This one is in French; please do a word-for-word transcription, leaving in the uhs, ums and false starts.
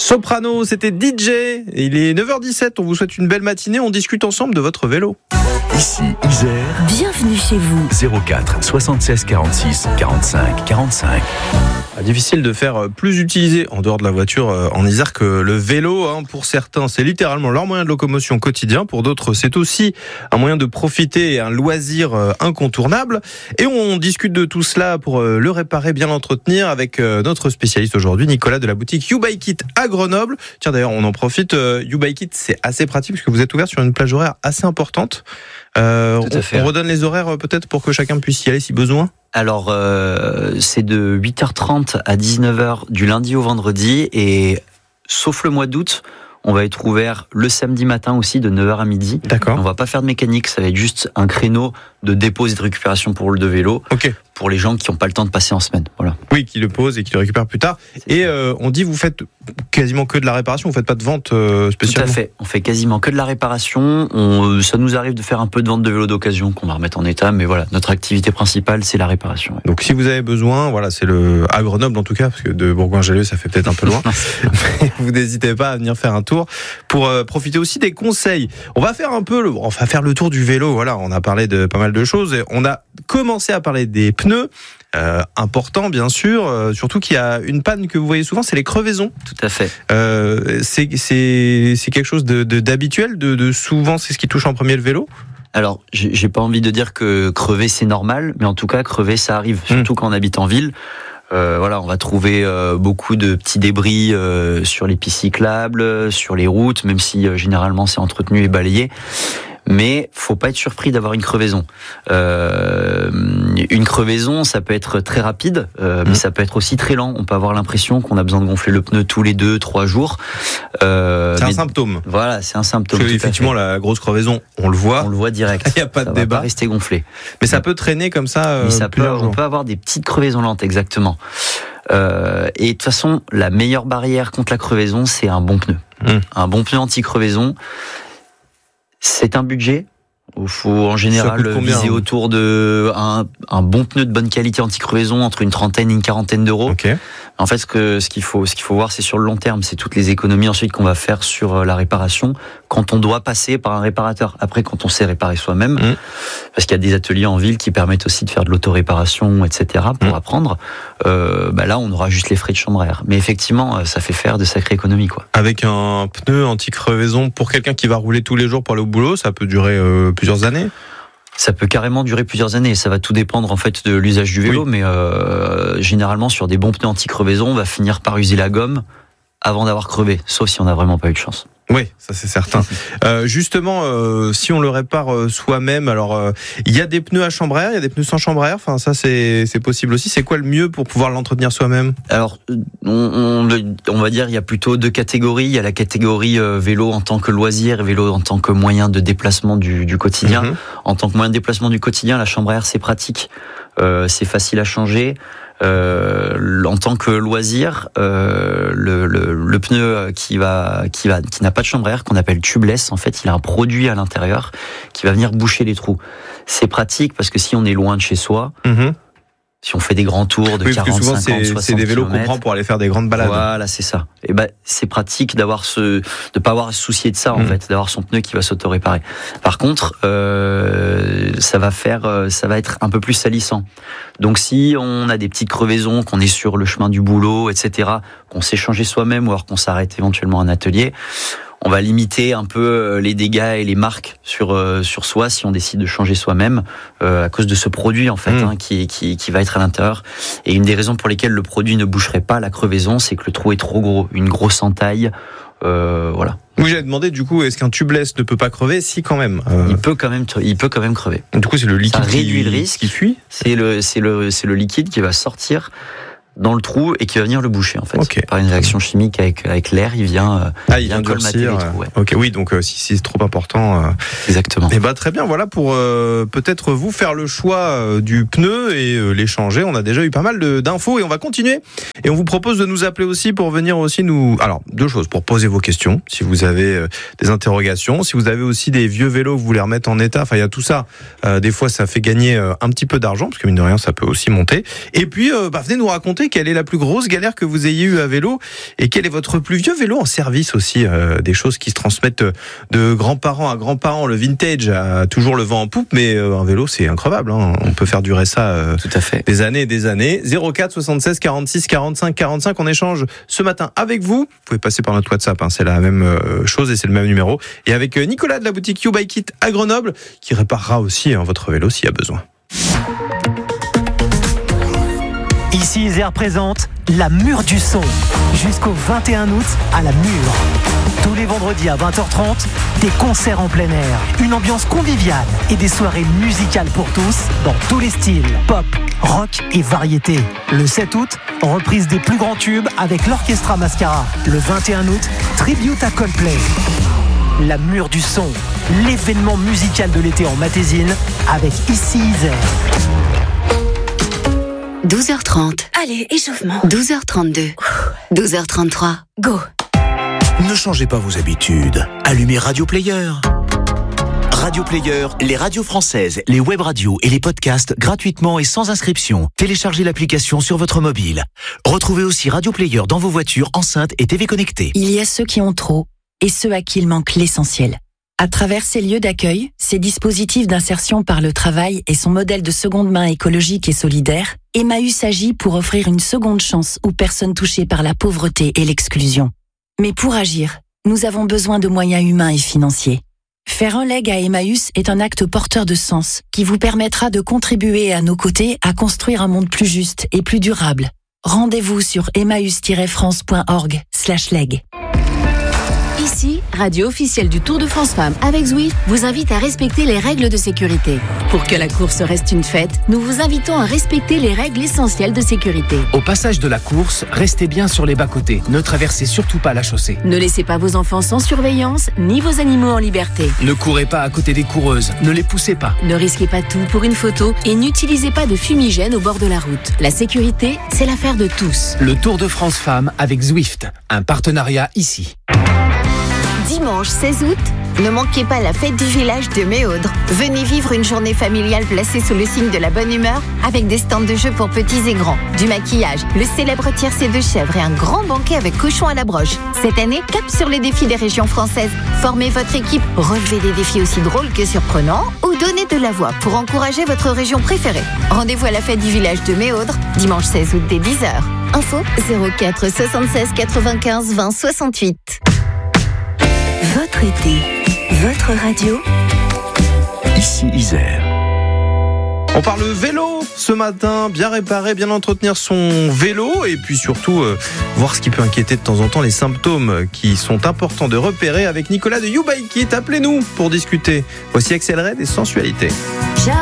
Soprano, c'était D J. Il est neuf heures dix-sept, on vous souhaite une belle matinée, on discute ensemble de votre vélo. Ici, Isère. Bienvenue chez vous. zéro quatre soixante-seize quarante-six quarante-cinq quarante-cinq. Difficile de faire plus utilisé en dehors de la voiture en Isère que le vélo. Hein. Pour certains, c'est littéralement leur moyen de locomotion quotidien. Pour d'autres, c'est aussi un moyen de profiter et un loisir incontournable. Et on discute de tout cela pour le réparer, bien l'entretenir avec notre spécialiste aujourd'hui, Nicolas de la boutique YouBikeIt à Grenoble. Tiens, d'ailleurs, on en profite. YouBikeIt, c'est assez pratique parce que vous êtes ouvert sur une plage horaire assez importante. Euh, Tout à fait. On redonne les horaires peut-être pour que chacun puisse y aller si besoin. Alors, euh, c'est de huit heures trente à dix-neuf heures du lundi au vendredi et sauf le mois d'août, on va être ouvert le samedi matin aussi de neuf heures à midi. D'accord. On va pas faire de mécanique, ça va être juste un créneau de dépose et de récupération pour le de vélo. Ok. Pour les gens qui n'ont pas le temps de passer en semaine. Voilà. Oui, qui le posent et qui le récupèrent plus tard. C'est Et euh, on dit vous faites quasiment que de la réparation, vous faites pas de vente euh, Tout spécialement. à fait. On fait quasiment que de la réparation. On, ça nous arrive de faire un peu de vente de vélo d'occasion qu'on va remettre en état, mais voilà, notre activité principale, c'est la réparation. Ouais. Donc si vous avez besoin, voilà, c'est le à Grenoble en tout cas, parce que de Bourgoin-Jallieu ça fait peut-être un peu loin. Mais vous n'hésitez pas à venir faire un tour pour euh, profiter aussi des conseils. On va faire un peu, le, on va faire le tour du vélo. Voilà, on a parlé de pas mal de choses. Et on a commencé à parler des pneus. Euh, important bien sûr, euh, surtout qu'il y a une panne que vous voyez souvent, c'est les crevaisons. Tout à fait. Euh, c'est c'est c'est quelque chose de, de d'habituel, de, de souvent c'est ce qui touche en premier le vélo. Alors, j'ai j'ai pas envie de dire que crever c'est normal, mais en tout cas crever ça arrive, surtout mmh. quand on habite en ville. Euh, voilà, on va trouver euh, beaucoup de petits débris euh, sur les pistes cyclables, sur les routes, même si euh, généralement c'est entretenu et balayé. Mais faut pas être surpris d'avoir une crevaison. Euh, une crevaison, ça peut être très rapide, euh, mmh. mais ça peut être aussi très lent. On peut avoir l'impression qu'on a besoin de gonfler le pneu tous les deux, trois jours. Euh, c'est mais, un symptôme. Voilà, c'est un symptôme. Parce que effectivement, la grosse crevaison, on le voit. On le voit direct. Il n'y a pas ça de va débat. Pas rester gonflé. Mais ça peut traîner comme ça. Euh, mais ça peut, on peut avoir des petites crevaisons lentes, exactement. Euh, et de toute façon, la meilleure barrière contre la crevaison, c'est un bon pneu. Mmh. Un bon pneu anti-crevaison. C'est un budget. Il faut en général combien, viser hein autour de un, un bon pneu de bonne qualité anti-crevaison entre une trentaine et une quarantaine d'euros. Okay. En fait, ce que ce qu'il faut, ce qu'il faut voir, c'est sur le long terme, c'est toutes les économies ensuite qu'on va faire sur la réparation quand on doit passer par un réparateur. Après, quand on sait réparer soi-même, mmh. parce qu'il y a des ateliers en ville qui permettent aussi de faire de l'auto-réparation, et cetera pour mmh. apprendre. Euh, bah là, on aura juste les frais de chambre à air. Mais effectivement, ça fait faire de sacrées économies, quoi. Avec un pneu anti-crevaison pour quelqu'un qui va rouler tous les jours pour aller au boulot, ça peut durer euh, plusieurs années. Ça peut carrément durer plusieurs années. Ça va tout dépendre en fait de l'usage du vélo, oui. mais euh, généralement sur des bons pneus anti-crevaison, on va finir par user la gomme avant d'avoir crevé, sauf si on n'a vraiment pas eu de chance. Oui, ça c'est certain. euh, justement, euh, si on le répare euh, soi-même, alors euh, il y a des pneus à chambre à air, il y a des pneus sans chambre à air. Enfin, ça c'est c'est possible aussi. C'est quoi le mieux pour pouvoir l'entretenir soi-même ? Alors, on, on, on va dire il y a plutôt deux catégories. Il y a la catégorie euh, vélo en tant que loisir et vélo en tant que moyen de déplacement du, du quotidien. Mm-hmm. En tant que moyen de déplacement du quotidien, la chambre à air c'est pratique, euh, c'est facile à changer. Euh, en tant que loisir, euh, le, le, le pneu qui va, qui va, qui n'a pas de chambre à air, qu'on appelle tubeless, en fait, il a un produit à l'intérieur qui va venir boucher les trous. C'est pratique parce que si on est loin de chez soi, mmh. si on fait des grands tours de oui, quarante, souvent, cinquante, c'est, soixante c'est des vélos kilomètres, qu'on prend pour aller faire des grandes balades. Voilà, c'est ça. Et ben, c'est pratique d'avoir ce, de pas avoir à se soucier de ça, en mmh. fait, d'avoir son pneu qui va s'auto-réparer. Par contre, euh, ça va faire, ça va être un peu plus salissant. Donc, si on a des petites crevaisons, qu'on est sur le chemin du boulot, et cetera, qu'on sait changer soi-même, ou alors qu'on s'arrête éventuellement à un atelier, on va limiter un peu les dégâts et les marques sur euh, sur soi si on décide de changer soi-même euh, à cause de ce produit en fait mmh. hein, qui qui qui va être à l'intérieur. Et une des raisons pour lesquelles le produit ne boucherait pas la crevaison, c'est que le trou est trop gros, une grosse entaille. Euh, voilà. Oui, j'avais demandé du coup, est-ce qu'un tubeless ne peut pas crever ? Si, quand même. Euh... Il peut quand même, il peut quand même crever. Du coup, c'est le liquide ça réduit qui, le risque. qui fuit. C'est le c'est le c'est le liquide qui va sortir dans le trou et qui va venir le boucher en fait. Okay. Par une réaction chimique avec avec l'air, il vient euh, ah, il vient colmater les trous. Ouais. Ok, oui, donc euh, si, si c'est trop important. Euh... Exactement. Et bah très bien, voilà pour euh, peut-être vous faire le choix euh, du pneu et euh, l'échanger. On a déjà eu pas mal de, d'infos et on va continuer. Et on vous propose de nous appeler aussi pour venir aussi nous. Alors deux choses pour poser vos questions. Si vous avez euh, des interrogations, si vous avez aussi des vieux vélos que vous voulez remettre en état. Enfin, il y a tout ça. Euh, des fois, ça fait gagner euh, un petit peu d'argent parce que mine de rien, ça peut aussi monter. Et puis, euh, bah, venez nous raconter raconter quelle est la plus grosse galère que vous ayez eue à vélo et quel est votre plus vieux vélo en service aussi. Euh, des choses qui se transmettent de grands-parents à grands-parents. Le vintage a toujours le vent en poupe, mais euh, un vélo c'est increvable. Hein. On peut faire durer ça euh, Tout à fait. des années et des années. zéro quatre soixante-seize quarante-six quarante-cinq quarante-cinq. On échange ce matin avec vous. Vous pouvez passer par notre WhatsApp. Hein. C'est la même euh, chose et c'est le même numéro. Et avec euh, Nicolas de la boutique YouBikeIt à Grenoble qui réparera aussi hein, votre vélo s'il y a besoin. Ici Isère présente la Mûre du Son. Jusqu'au vingt et un août à la Mûre. Tous les vendredis à vingt heures trente, des concerts en plein air, une ambiance conviviale et des soirées musicales pour tous dans tous les styles, pop, rock et variété. Le sept août, reprise des plus grands tubes avec l'Orchestra Mascara. Le vingt et un août, tribute à Coldplay. La Mûre du Son, l'événement musical de l'été en Matésine avec Ici Isère. douze heures trente. Allez, échauffement. douze heures trente-deux. douze heures trente-trois. Go. Ne changez pas vos habitudes. Allumez Radio Player. Radio Player, les radios françaises, les web radios et les podcasts gratuitement et sans inscription. Téléchargez l'application sur votre mobile. Retrouvez aussi Radio Player dans vos voitures, enceintes et T V connectées. Il y a ceux qui ont trop et ceux à qui il manque l'essentiel. À travers ces lieux d'accueil, ces dispositifs d'insertion par le travail et son modèle de seconde main écologique et solidaire, Emmaüs agit pour offrir une seconde chance aux personnes touchées par la pauvreté et l'exclusion. Mais pour agir, nous avons besoin de moyens humains et financiers. Faire un leg à Emmaüs est un acte porteur de sens qui vous permettra de contribuer à nos côtés à construire un monde plus juste et plus durable. Rendez-vous sur emmaüs tiret france point org slash leg. Ici, radio officielle du Tour de France Femmes avec Zwift vous invite à respecter les règles de sécurité. Pour que la course reste une fête, nous vous invitons à respecter les règles essentielles de sécurité. Au passage de la course, restez bien sur les bas-côtés. Ne traversez surtout pas la chaussée. Ne laissez pas vos enfants sans surveillance, ni vos animaux en liberté. Ne courez pas à côté des coureuses. Ne les poussez pas. Ne risquez pas tout pour une photo et n'utilisez pas de fumigène au bord de la route. La sécurité, c'est l'affaire de tous. Le Tour de France Femmes avec Zwift. Un partenariat ici. Dimanche seize août, ne manquez pas la fête du village de Méaudre. Venez vivre une journée familiale placée sous le signe de la bonne humeur avec des stands de jeux pour petits et grands, du maquillage, le célèbre tiercé de chèvre et un grand banquet avec cochon à la broche. Cette année, cap sur les défis des régions françaises. Formez votre équipe, relevez des défis aussi drôles que surprenants ou donnez de la voix pour encourager votre région préférée. Rendez-vous à la fête du village de Méaudre, dimanche seize août dès dix heures. Info zéro quatre soixante-seize quatre-vingt-quinze vingt soixante-huit. Votre été, votre radio. Ici Isère. On parle vélo ce matin, bien réparer, bien entretenir son vélo et puis surtout euh, voir ce qui peut inquiéter de temps en temps, les symptômes qui sont importants de repérer avec Nicolas de YouBikeIt. Appelez-nous pour discuter. Voici Axel Red et Sensualité.